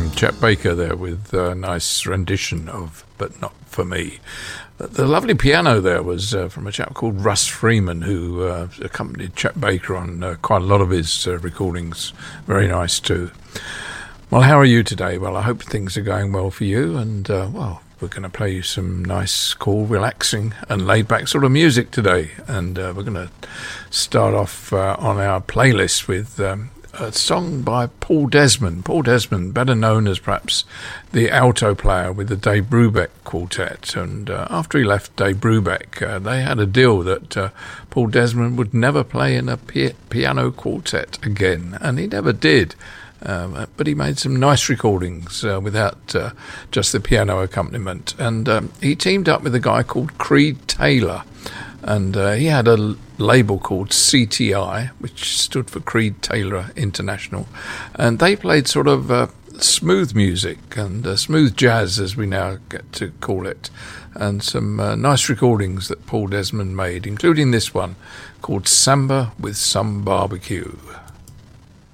Chet Baker there with a nice rendition of But Not For Me. The lovely piano there was from a chap called Russ Freeman, who accompanied Chet Baker on quite a lot of his recordings. Very nice too. Well, how are you today? Well, I hope things are going well for you, and well, we're going to play you some nice, cool, relaxing and laid-back sort of music today. And we're going to start off on our playlist with a song by Paul Desmond. Paul Desmond, better known as perhaps the alto player with the Dave Brubeck Quartet. And after he left Dave Brubeck, they had a deal that Paul Desmond would never play in a piano quartet again. And he never did. But he made some nice recordings without just the piano accompaniment. And he teamed up with a guy called Creed Taylor. And he had a label called CTI, which stood for Creed Taylor International. And they played sort of smooth music and smooth jazz, as we now get to call it. And some nice recordings that Paul Desmond made, including this one called Samba with Some Barbecue.